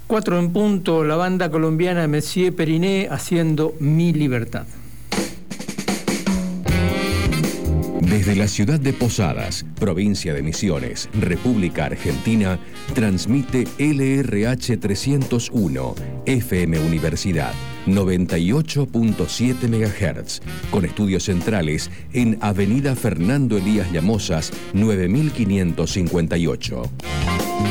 4 en punto, la banda colombiana Messier Periné haciendo Mi Libertad. Desde la ciudad de Posadas, provincia de Misiones, República Argentina, transmite LRH 301, FM Universidad, 98.7 MHz, con estudios centrales en Avenida Fernando Elías Llamosas, 9558.